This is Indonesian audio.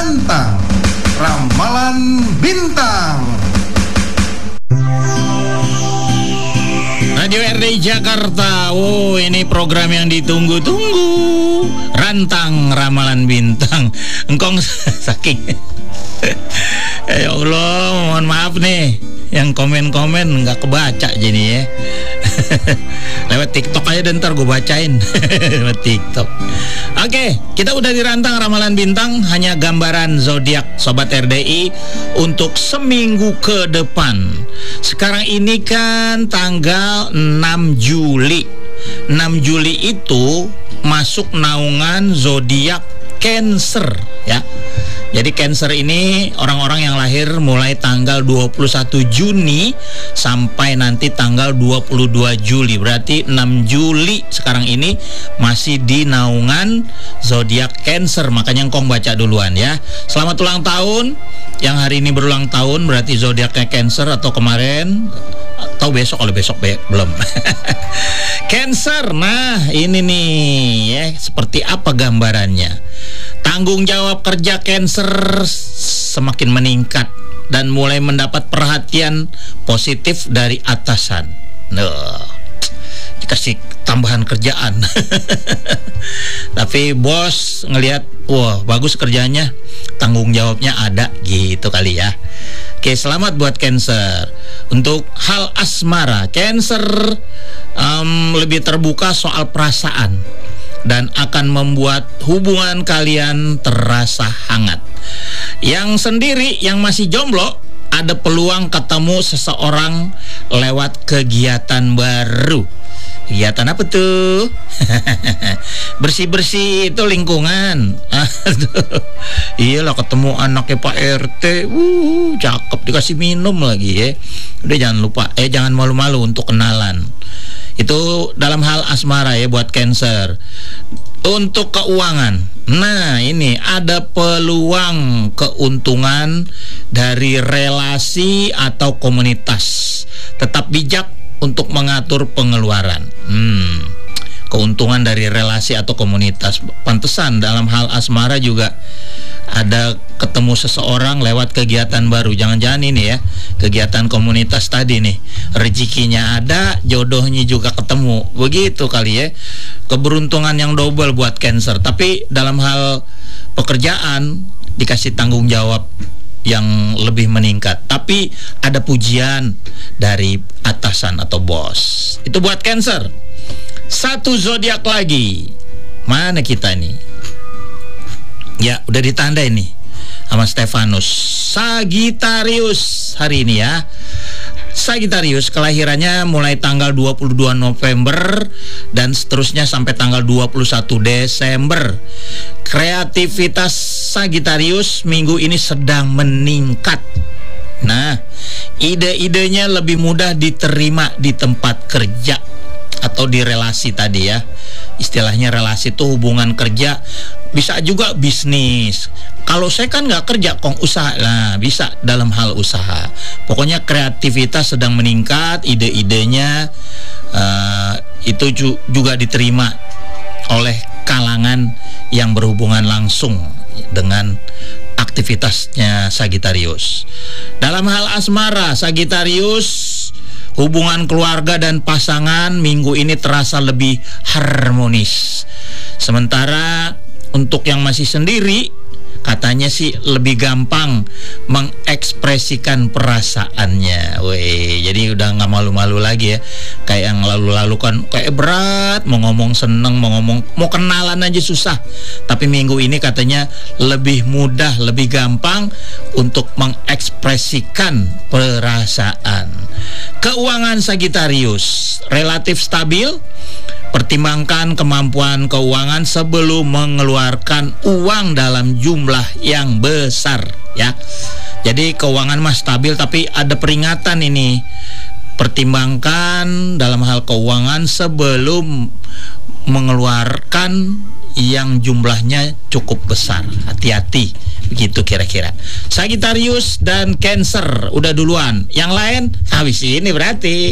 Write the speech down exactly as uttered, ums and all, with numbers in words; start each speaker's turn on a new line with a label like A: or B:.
A: Rantang Ramalan Bintang.
B: Radio R D I Jakarta. Oh, ini program yang ditunggu-tunggu. Rantang Ramalan Bintang. Engkong saking. Ya Allah, mohon maaf nih, yang komen-komen nggak kebaca jadi ya. Lewat TikTok aja dan ntar gue bacain. Lewat TikTok. Oke, kita udah di Rantang Ramalan Bintang, hanya gambaran zodiak Sobat R D I untuk seminggu ke depan. Sekarang ini kan tanggal enam Juli. enam Juli itu masuk naungan zodiak Cancer ya. Jadi Cancer ini orang-orang yang lahir mulai tanggal dua puluh satu Juni sampai nanti tanggal dua puluh dua Juli. Berarti enam Juli sekarang ini masih di naungan zodiak Cancer. Makanya engkong baca duluan ya. Selamat ulang tahun yang hari ini berulang tahun, berarti zodiaknya Cancer atau kemarin atau besok, kalau besok be- belum. Cancer. Nah, ini nih ya, seperti apa gambarannya? Tanggung jawab kerja Cancer semakin meningkat dan mulai mendapat perhatian positif dari atasan. Nah, dikasih tambahan kerjaan. Tapi bos ngelihat, wah bagus kerjanya, tanggung jawabnya ada gitu kali ya. Oke, selamat buat Cancer. Untuk hal asmara, Cancer um, lebih terbuka soal perasaan dan akan membuat hubungan kalian terasa hangat. Yang sendiri, yang masih jomblo, ada peluang ketemu seseorang lewat kegiatan baru. Kegiatan apa tuh? Bersih-bersih itu lingkungan. Iyalah, ketemu anaknya Pak R T, uh, cakep, dikasih minum lagi ya. Udah jangan lupa, eh jangan malu-malu untuk kenalan. Itu dalam hal asmara ya buat Cancer. Untuk keuangan, nah ini ada peluang keuntungan dari relasi atau komunitas. Tetap bijak untuk mengatur pengeluaran. Hmm, keuntungan dari relasi atau komunitas. Pantesan dalam hal asmara juga ada ketemu seseorang lewat kegiatan baru. Jangan-jangan ini ya, kegiatan komunitas tadi nih, rezekinya ada, jodohnya juga ketemu. Begitu kali ya. Keberuntungan yang double buat Cancer. Tapi dalam hal pekerjaan dikasih tanggung jawab yang lebih meningkat. Tapi ada pujian dari atasan atau bos. Itu buat Cancer. Satu zodiak lagi. Mana kita nih? Ya, udah ditandai nih sama Stefanus. Sagittarius hari ini ya. Sagittarius kelahirannya mulai tanggal dua puluh dua November dan seterusnya sampai tanggal dua puluh satu Desember. Kreativitas Sagittarius minggu ini sedang meningkat. Nah, ide-idenya lebih mudah diterima di tempat kerja atau di relasi tadi ya. Istilahnya relasi itu hubungan kerja, bisa juga bisnis. Kalau saya kan nggak kerja, kong usaha lah, bisa dalam hal usaha. Pokoknya kreativitas sedang meningkat, ide-idenya uh, itu ju- juga diterima oleh kalangan yang berhubungan langsung dengan aktivitasnya Sagittarius. Dalam hal asmara, Sagittarius hubungan keluarga dan pasangan minggu ini terasa lebih harmonis. Sementara untuk yang masih sendiri, katanya sih lebih gampang mengekspresikan perasaannya. Weh, jadi udah nggak malu-malu lagi ya. Kayak yang lalu-lalu kan kayak berat, mau ngomong seneng, mau ngomong, mau kenalan aja susah. Tapi minggu ini katanya lebih mudah, lebih gampang untuk mengekspresikan perasaan. Keuangan Sagittarius relatif stabil. Pertimbangkan kemampuan keuangan sebelum mengeluarkan uang dalam jumlah yang besar ya. Jadi keuangan mah stabil, tapi ada peringatan ini. Pertimbangkan dalam hal keuangan sebelum mengeluarkan yang jumlahnya cukup besar. Hati-hati, begitu kira-kira. Sagittarius dan Cancer udah duluan. Yang lain habis ini berarti